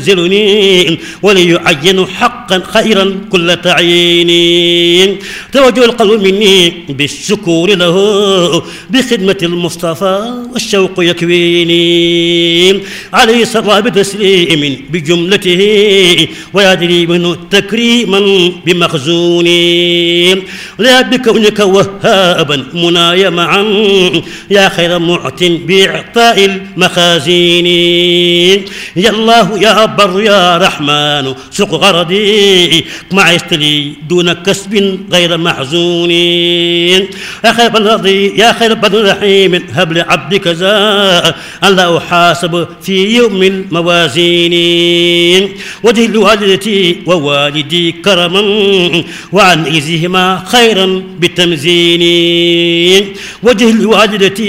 ينزلني وليعين حقا خيرا كل تعيين. توجه القلب مني بالشكور له بخدمة المصطفى والشوق يكويني عليه صلى بتسليم بجملته ويدري منه تكريما بمخزوني لا بكونك وهابا منايا معا يا خير معت بإعطاء المخازين يا الله يا بر يا رحمن سق غردي مع استلي دون كسب غير محزون يا خير بن رضي يا خير بن رحيم هب لعبدك زاء ألا أحاسب في يوم الموازين وجه لوالدتي ووالدي كرما وعن إيزهما خيرا بالتمزين وجه لوالدتي